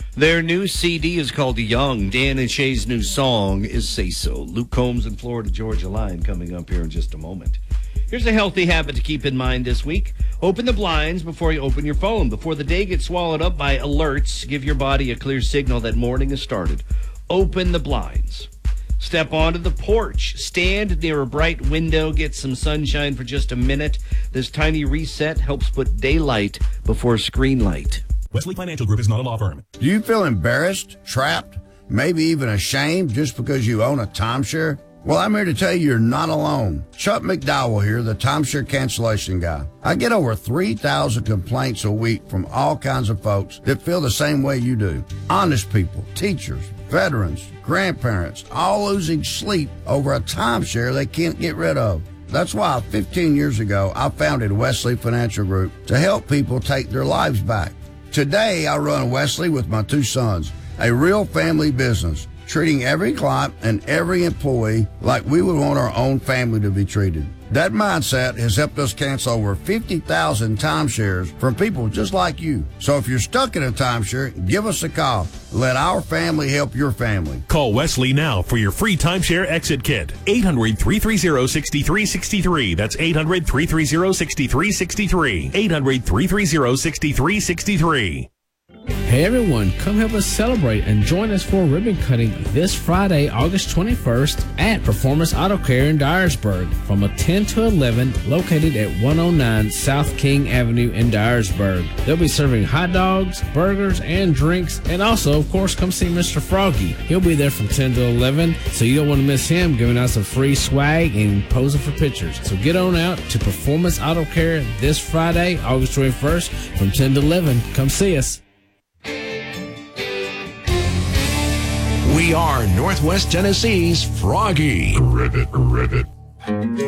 Their new CD is called Young. Dan and Shay's new song is Say So. Luke Combs and Florida Georgia Line coming up here in just a moment. Here's a healthy habit to keep in mind this week. Open the blinds before you open your phone. Before the day gets swallowed up by alerts, give your body a clear signal that morning has started. Open the blinds. Step onto the porch. Stand near a bright window. Get some sunshine for just a minute. This tiny reset helps put daylight before screen light. Wesley Financial Group is not a law firm. Do you feel embarrassed, trapped, maybe even ashamed just because you own a timeshare? Well, I'm here to tell you you're not alone. Chuck McDowell here, the timeshare cancellation guy. I get over 3,000 complaints a week from all kinds of folks that feel the same way you do. Honest people, teachers, veterans, grandparents, all losing sleep over a timeshare they can't get rid of. That's why 15 years ago, I founded Wesley Financial Group to help people take their lives back. Today, I run Wesley with my two sons, a real family business, treating every client and every employee like we would want our own family to be treated. That mindset has helped us cancel over 50,000 timeshares from people just like you. So if you're stuck in a timeshare, give us a call. Let our family help your family. Call Wesley now for your free timeshare exit kit. 800-330-6363. That's 800-330-6363. 800-330-6363. Hey everyone, come help us celebrate and join us for ribbon cutting this Friday, August 21st at Performance Auto Care in Dyersburg from 10 to 11, located at 109 South King Avenue in Dyersburg. They'll be serving hot dogs, burgers, and drinks, and also, of course, come see Mr. Froggy. He'll be there from 10 to 11, so you don't want to miss him giving out some free swag and posing for pictures. So get on out to Performance Auto Care this Friday, August 21st from 10 to 11. Come see us. We are Northwest Tennessee's Froggy. Ribbit.